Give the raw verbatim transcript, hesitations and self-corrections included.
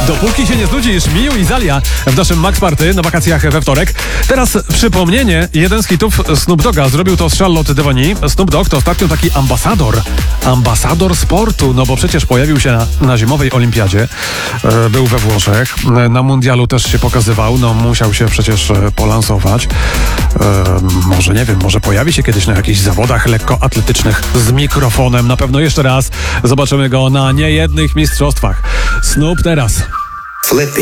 Dopóki się nie znudzisz, Miu i Zalia w naszym Max Party na wakacjach we wtorek. Teraz przypomnienie, jeden z hitów Snoop Dogga zrobił to z Charlotte Devoni. Snoop Dogg to ostatnio taki ambasador, ambasador sportu, no bo przecież pojawił się na, na zimowej olimpiadzie, e, był we Włoszech, e, na mundialu też się pokazywał, no musiał się przecież e, polansować. E, może nie wiem, może pojawi się kiedyś na jakichś zawodach lekkoatletycznych z mikrofonem. Na pewno jeszcze raz zobaczymy go na niejednych mistrzostwach. Snoop teraz. Flippy.